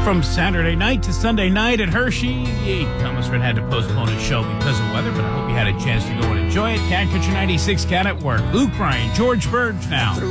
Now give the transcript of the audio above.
From Saturday night to Sunday night at Hershey, Thomas Red had to postpone his show because of weather, but I hope you had a chance to go and enjoy it. Cat Country 96 Cat at Work. Luke Bryan, George Burge now.